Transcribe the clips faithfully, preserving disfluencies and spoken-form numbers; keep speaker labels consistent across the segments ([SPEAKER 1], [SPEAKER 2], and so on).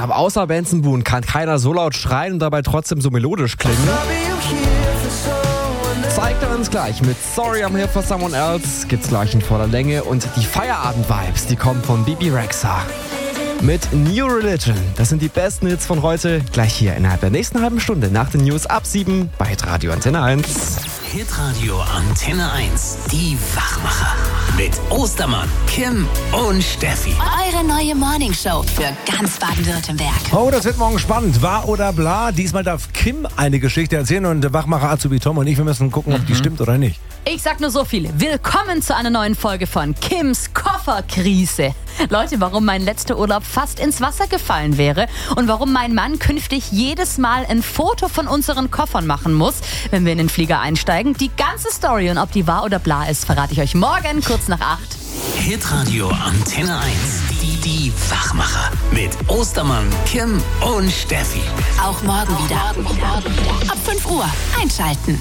[SPEAKER 1] glaube, außer Benson Boone kann keiner so laut schreien und dabei trotzdem so melodisch klingen. Zeigt er uns gleich mit Sorry I'm Here for Someone Else. Gibt's gleich in voller Länge. Und die Feierabend-Vibes, die kommen von Bibi Rexha. Mit New Religion. Das sind die besten Hits von heute. Gleich hier innerhalb der nächsten halben Stunde nach den News ab sieben bei Hitradio Antenne eins.
[SPEAKER 2] Hitradio Antenne eins. Die Wachmacher. Mit Ostermann, Kim und Steffi.
[SPEAKER 3] Eure neue Morningshow für ganz Baden-Württemberg.
[SPEAKER 4] Oh, das wird morgen spannend. Wahr oder bla? Diesmal darf Kim eine Geschichte erzählen und der Wachmacher Azubi Tom und ich, wir müssen gucken, ob die stimmt oder nicht.
[SPEAKER 5] Ich sag nur so viel. Willkommen zu einer neuen Folge von Kims Kofferkrise. Leute, warum mein letzter Urlaub fast ins Wasser gefallen wäre und warum mein Mann künftig jedes Mal ein Foto von unseren Koffern machen muss, wenn wir in den Flieger einsteigen. Die ganze Story und ob die wahr oder bla ist, verrate ich euch morgen kurz nach acht.
[SPEAKER 2] Hitradio Antenne eins. Die, die Wachmacher. Mit Ostermann, Kim und Steffi.
[SPEAKER 3] Auch morgen wieder. Ab fünf Uhr einschalten.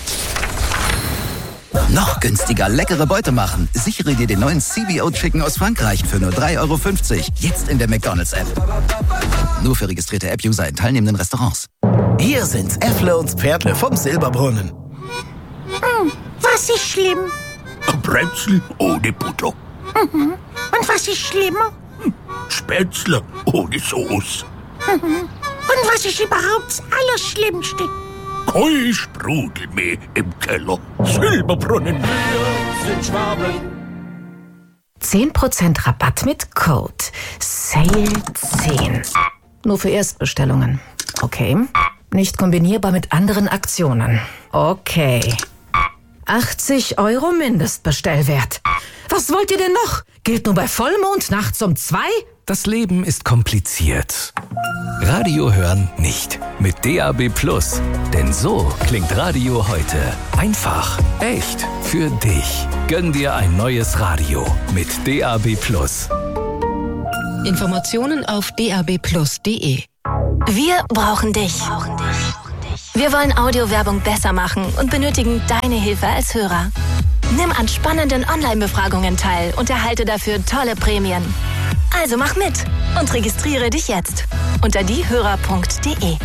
[SPEAKER 6] Noch günstiger leckere Beute machen. Sichere dir den neuen C B O Chicken aus Frankreich für nur drei Euro fünfzig. Jetzt in der McDonald's-App. Nur für registrierte App-User in teilnehmenden Restaurants.
[SPEAKER 7] Hier sind Äffle und Pferdle vom Silberbrunnen.
[SPEAKER 8] Hm, was ist schlimm?
[SPEAKER 7] Ein Brezel ohne Butter.
[SPEAKER 8] Mhm. Und was ist schlimmer?
[SPEAKER 7] Spätzle ohne Sauce.
[SPEAKER 8] Mhm. Und was ist überhaupt das Allerschlimmste?
[SPEAKER 7] Kein Sprudelmehl im Keller. Silberbrunnen. Wir sind Schwaben.
[SPEAKER 9] zehn Prozent Rabatt mit Code Sale zehn. Nur für Erstbestellungen. Okay. Nicht kombinierbar mit anderen Aktionen. Okay. achtzig Euro Mindestbestellwert. Was wollt ihr denn noch? Gilt nur bei Vollmond nachts um zwei?
[SPEAKER 10] Das Leben ist kompliziert. Radio hören nicht. Mit D A B Plus. Denn so klingt Radio heute. Einfach, echt, für dich. Gönn dir ein neues Radio mit D A B Plus.
[SPEAKER 11] Informationen auf d a b plus punkt d e.
[SPEAKER 3] Wir brauchen dich. Wir wollen Audiowerbung besser machen und benötigen deine Hilfe als Hörer. Nimm an spannenden Online-Befragungen teil und erhalte dafür tolle Prämien. Also mach mit und registriere dich jetzt unter diehörer punkt d e.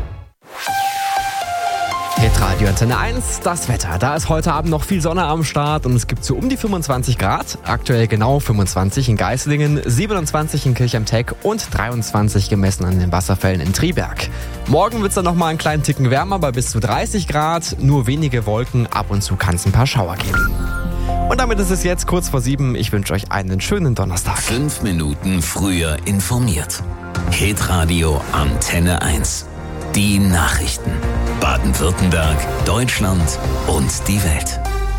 [SPEAKER 1] Hitradio Antenne eins, das Wetter. Da ist heute Abend noch viel Sonne am Start und es gibt so um die fünfundzwanzig Grad. Aktuell genau fünfundzwanzig in Geislingen, siebenundzwanzig in Kirch am Teck und dreiundzwanzig gemessen an den Wasserfällen in Triberg. Morgen wird es dann nochmal einen kleinen Ticken wärmer bei bis zu dreißig Grad. Nur wenige Wolken, ab und zu kann es ein paar Schauer geben. Und damit ist es jetzt kurz vor sieben. Ich wünsche euch einen schönen Donnerstag.
[SPEAKER 2] Fünf Minuten früher informiert. Hitradio Antenne eins. Die Nachrichten. Baden-Württemberg, Deutschland und die Welt.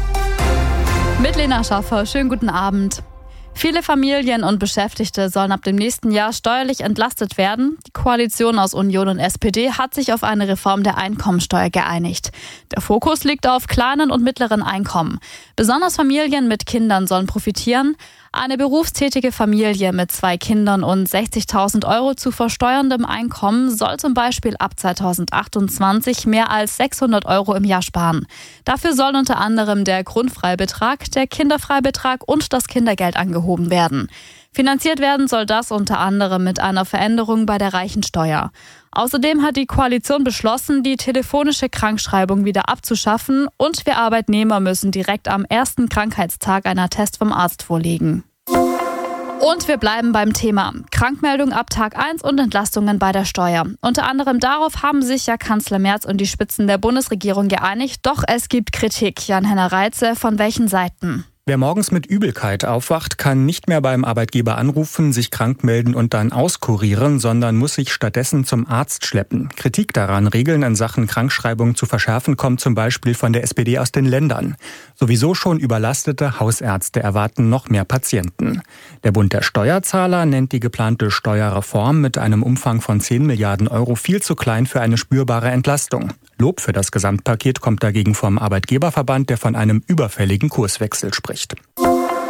[SPEAKER 12] Mit Lena Schaffer, schönen guten Abend. Viele Familien und Beschäftigte sollen ab dem nächsten Jahr steuerlich entlastet werden. Die Koalition aus Union und S P D hat sich auf eine Reform der Einkommensteuer geeinigt. Der Fokus liegt auf kleinen und mittleren Einkommen. Besonders Familien mit Kindern sollen profitieren. Eine berufstätige Familie mit zwei Kindern und sechzigtausend Euro zu versteuerndem Einkommen soll zum Beispiel ab zweitausendachtundzwanzig mehr als sechshundert Euro im Jahr sparen. Dafür sollen unter anderem der Grundfreibetrag, der Kinderfreibetrag und das Kindergeld angehoben werden. Finanziert werden soll das unter anderem mit einer Veränderung bei der Reichensteuer. Außerdem hat die Koalition beschlossen, die telefonische Krankschreibung wieder abzuschaffen und wir Arbeitnehmer müssen direkt am ersten Krankheitstag einen Attest vom Arzt vorlegen. Und wir bleiben beim Thema. Krankmeldung ab Tag eins und Entlastungen bei der Steuer. Unter anderem darauf haben sich ja Kanzler Merz und die Spitzen der Bundesregierung geeinigt, doch es gibt Kritik. Jan-Henner Reitze, von welchen Seiten?
[SPEAKER 13] Wer morgens mit Übelkeit aufwacht, kann nicht mehr beim Arbeitgeber anrufen, sich krank melden und dann auskurieren, sondern muss sich stattdessen zum Arzt schleppen. Kritik daran, Regeln in Sachen Krankschreibung zu verschärfen, kommt zum Beispiel von der S P D aus den Ländern. Sowieso schon überlastete Hausärzte erwarten noch mehr Patienten. Der Bund der Steuerzahler nennt die geplante Steuerreform mit einem Umfang von zehn Milliarden Euro viel zu klein für eine spürbare Entlastung. Lob für das Gesamtpaket kommt dagegen vom Arbeitgeberverband, der von einem überfälligen Kurswechsel spricht.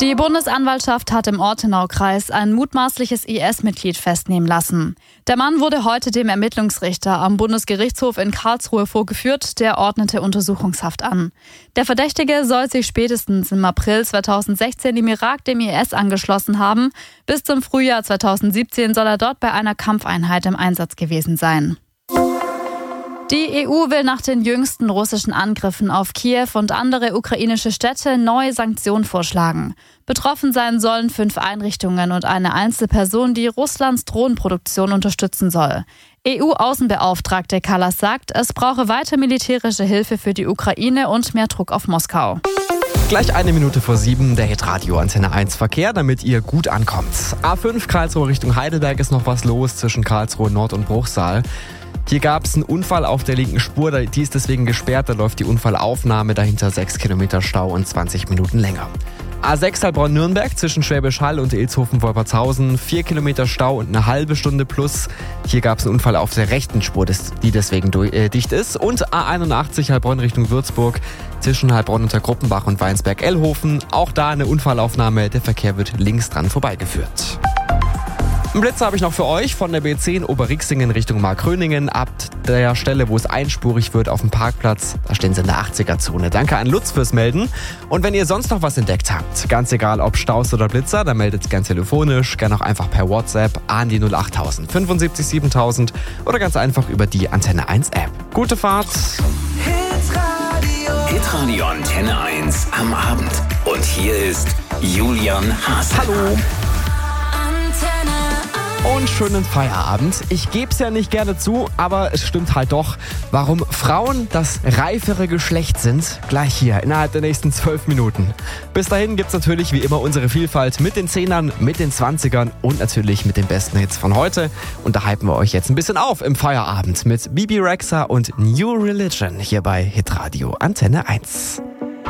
[SPEAKER 12] Die Bundesanwaltschaft hat im Ortenaukreis ein mutmaßliches I S-Mitglied festnehmen lassen. Der Mann wurde heute dem Ermittlungsrichter am Bundesgerichtshof in Karlsruhe vorgeführt, der ordnete Untersuchungshaft an. Der Verdächtige soll sich spätestens im April zweitausendsechzehn im Irak dem I S angeschlossen haben. Bis zum Frühjahr zweitausendsiebzehn soll er dort bei einer Kampfeinheit im Einsatz gewesen sein. Die E U will nach den jüngsten russischen Angriffen auf Kiew und andere ukrainische Städte neue Sanktionen vorschlagen. Betroffen sein sollen fünf Einrichtungen und eine Einzelperson, die Russlands Drohnenproduktion unterstützen soll. E U-Außenbeauftragte Kallas sagt, es brauche weiter militärische Hilfe für die Ukraine und mehr Druck auf Moskau.
[SPEAKER 1] Gleich eine Minute vor sieben, der Hitradio Antenne eins Verkehr, damit ihr gut ankommt. A fünf Karlsruhe Richtung Heidelberg ist noch was los zwischen Karlsruhe Nord und Bruchsal. Hier gab es einen Unfall auf der linken Spur, die ist deswegen gesperrt, da läuft die Unfallaufnahme, dahinter sechs Kilometer Stau und zwanzig Minuten länger. A sechs Heilbronn-Nürnberg zwischen Schwäbisch Hall und Ilshofen-Wolpertshausen, vier Kilometer Stau und eine halbe Stunde plus. Hier gab es einen Unfall auf der rechten Spur, die deswegen durch, äh, dicht ist. Und A einundachtzig Heilbronn Richtung Würzburg zwischen Heilbronn unter Gruppenbach und Weinsberg-Ellhofen. Auch da eine Unfallaufnahme, der Verkehr wird links dran vorbeigeführt. Einen Blitzer habe ich noch für euch von der B zehn Oberrixingen Richtung Markgröningen. Ab der Stelle, wo es einspurig wird auf dem Parkplatz, da stehen sie in der achtziger-Zone. Danke an Lutz fürs Melden. Und wenn ihr sonst noch was entdeckt habt, ganz egal ob Staus oder Blitzer, dann meldet es gern telefonisch, gern auch einfach per WhatsApp an die null achttausend fünfundsiebzig siebentausend oder ganz einfach über die Antenne eins App. Gute Fahrt!
[SPEAKER 2] Hitradio, Hitradio Antenne eins am Abend. Und hier ist Julian Haas.
[SPEAKER 1] Hallo! Und schönen Feierabend. Ich gebe es ja nicht gerne zu, aber es stimmt halt doch, warum Frauen das reifere Geschlecht sind. Gleich hier, innerhalb der nächsten zwölf Minuten. Bis dahin gibt's natürlich wie immer unsere Vielfalt mit den Zehnern, mit den Zwanzigern und natürlich mit den besten Hits von heute. Und da hypen wir euch jetzt ein bisschen auf im Feierabend mit Bibi Rexha und New Religion hier bei Hitradio Antenne eins.